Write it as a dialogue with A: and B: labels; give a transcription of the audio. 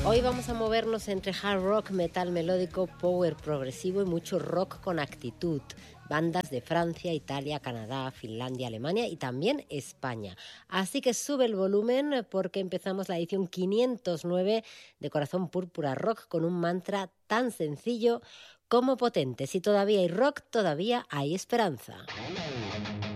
A: Hoy vamos a movernos entre hard rock, metal melódico, power progresivo y mucho rock con actitud. Bandas de Francia, Italia, Canadá, Finlandia, Alemania y también España. Así que sube el volumen porque empezamos la edición 509 de Corazón Púrpura Rock con un mantra tan sencillo como potente. Si todavía hay rock, todavía hay esperanza.